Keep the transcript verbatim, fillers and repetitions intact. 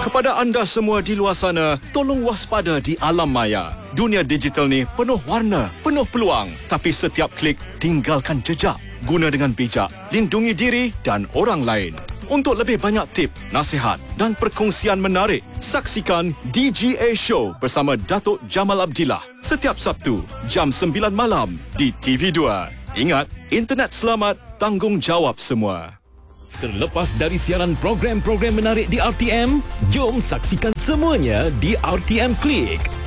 Kepada anda semua di luar sana, tolong waspada di alam maya. Dunia digital ni penuh warna, penuh peluang. Tapi setiap klik, tinggalkan jejak. Guna dengan bijak, lindungi diri dan orang lain. Untuk lebih banyak tip, nasihat dan perkongsian menarik, saksikan D G A Show bersama Datuk Jamal Abdillah setiap Sabtu, jam sembilan malam di T V dua. Ingat, internet selamat, tanggungjawab semua. Terlepas dari siaran program-program menarik di R T M, jom saksikan semuanya di R T M Click.